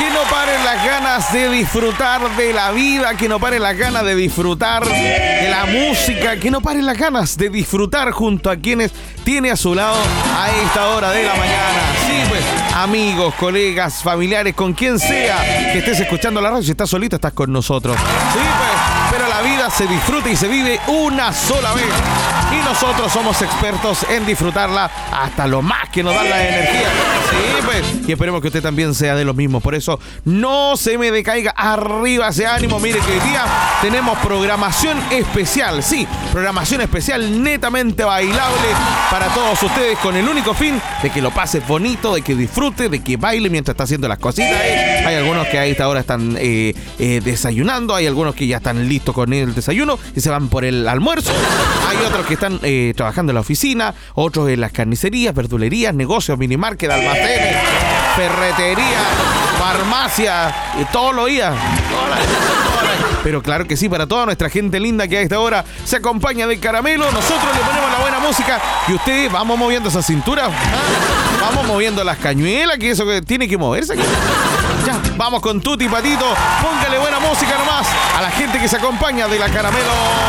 Que no paren las ganas de disfrutar de la vida, que no paren las ganas de disfrutar de la música, que no paren las ganas de disfrutar junto a quienes tiene a su lado a esta hora de la mañana. Sí, pues, amigos, colegas, familiares, con quien sea que estés escuchando la radio. Si estás solito, estás con nosotros. Sí, pues, pero la vida se disfruta y se vive una sola vez. Y nosotros somos expertos en disfrutarla hasta lo más que nos da la energía. Sí, pues, y esperemos que usted también sea de los mismos. Por eso, no se me decaiga, arriba ese ánimo. Mire que hoy día tenemos programación especial. Sí, programación especial netamente bailable para todos ustedes, con el único fin de que lo pase bonito, de que disfrute, de que baile mientras está haciendo las cositas. Hay algunos que a esta hora están desayunando, hay algunos que ya están listos con el desayuno y se van por el almuerzo. Hay otros que están trabajando en la oficina, otros en las carnicerías, verdulerías, negocios, minimarket, almacenes, ferretería, farmacia, todos los días. Pero claro que sí, para toda nuestra gente linda que a esta hora se acompaña de Caramelo, nosotros le ponemos la buena música y ustedes vamos moviendo esa cintura, vamos moviendo las cañuelas, que eso que tiene que moverse. Ya, vamos con Tuti Patito, póngale buena música nomás a la gente que se acompaña de la Caramelo.